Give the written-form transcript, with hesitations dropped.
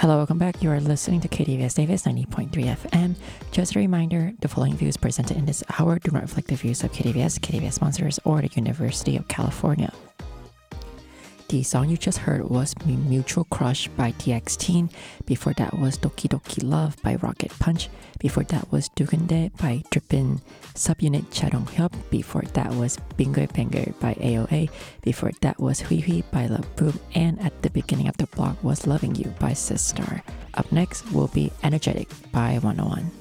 Hello, welcome back. You are listening to KDVS Davis 90.3 FM. Just a reminder, the following views presented in this hour do not reflect the views of KDVS, KDVS sponsors, or the University of California. The song you just heard was Mutual Crush by TXT. Before that was Doki Doki Love by Rocket Punch. Before that was Dugunde by Drippin' Subunit Charonghyup. Before that was Bingo Banger by AOA. Before that was Hui Hui by Love Boom. And at the beginning of the block was Loving You by Sistar. Up next will be Energetic by 101.